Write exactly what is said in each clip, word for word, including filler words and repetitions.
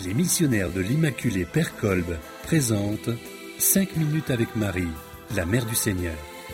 Les missionnaires de l'Immaculée Père Kolb présentent cinq minutes avec Marie, la Mère du Seigneur.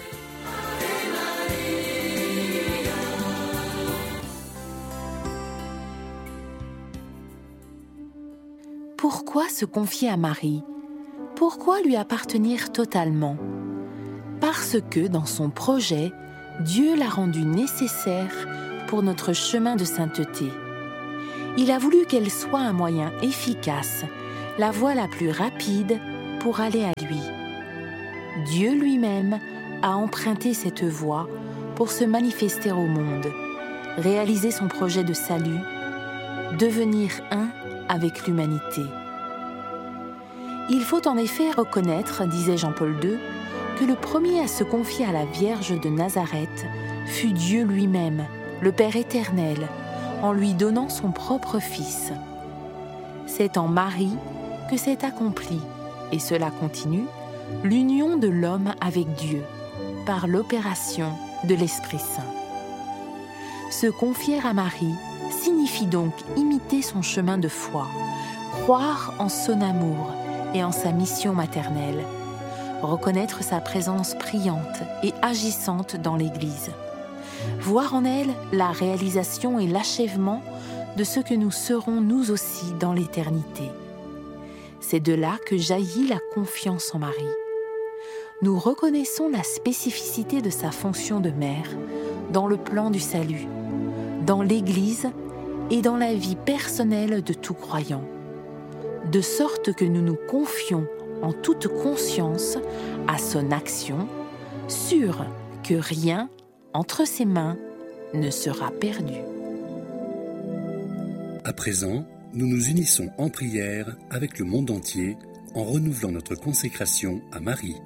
Pourquoi se confier à Marie? Pourquoi lui appartenir totalement? Parce que dans son projet, Dieu l'a rendue nécessaire pour notre chemin de sainteté. Il a voulu qu'elle soit un moyen efficace, la voie la plus rapide pour aller à lui. Dieu lui-même a emprunté cette voie pour se manifester au monde, réaliser son projet de salut, devenir un avec l'humanité. Il faut en effet reconnaître, disait Jean-Paul deux, que le premier à se confier à la Vierge de Nazareth fut Dieu lui-même, le Père éternel, en lui donnant son propre Fils. C'est en Marie que s'est accomplie, et cela continue, l'union de l'homme avec Dieu, par l'opération de l'Esprit Saint. Se confier à Marie signifie donc imiter son chemin de foi, croire en son amour et en sa mission maternelle, reconnaître sa présence priante et agissante dans l'Église, voir en elle la réalisation et l'achèvement de ce que nous serons nous aussi dans l'éternité. C'est de là que jaillit la confiance en Marie. Nous reconnaissons la spécificité de sa fonction de mère dans le plan du salut, dans l'Église et dans la vie personnelle de tout croyant, de sorte que nous nous confions en toute conscience à son action, sûrs que rien entre ses mains ne sera perdu. À présent, nous nous unissons en prière avec le monde entier en renouvelant notre consécration à Marie.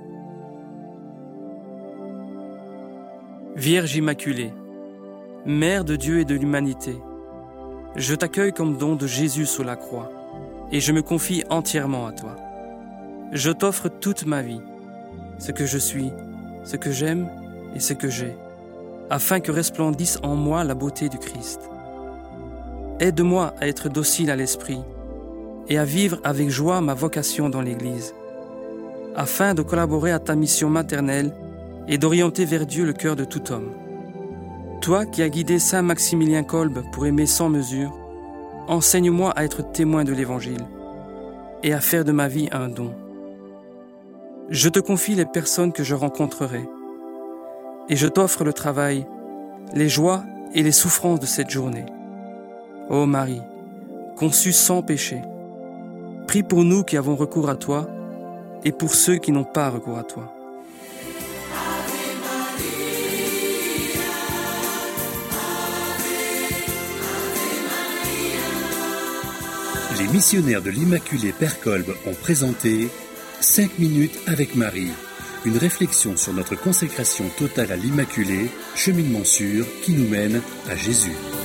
Vierge Immaculée, Mère de Dieu et de l'humanité, je t'accueille comme don de Jésus sous la croix et je me confie entièrement à toi. Je t'offre toute ma vie, ce que je suis, ce que j'aime et ce que j'ai, afin que resplendisse en moi la beauté du Christ. Aide-moi à être docile à l'esprit et à vivre avec joie ma vocation dans l'Église, afin de collaborer à ta mission maternelle et d'orienter vers Dieu le cœur de tout homme. Toi qui as guidé Saint Maximilien Kolb pour aimer sans mesure, enseigne-moi à être témoin de l'Évangile et à faire de ma vie un don. Je te confie les personnes que je rencontrerai et je t'offre le travail, les joies et les souffrances de cette journée. Ô Marie, conçue sans péché, prie pour nous qui avons recours à toi et pour ceux qui n'ont pas recours à toi. Les missionnaires de l'Immaculée Père Kolb ont présenté cinq minutes avec Marie, une réflexion sur notre consécration totale à l'Immaculée, cheminement sûr qui nous mène à Jésus.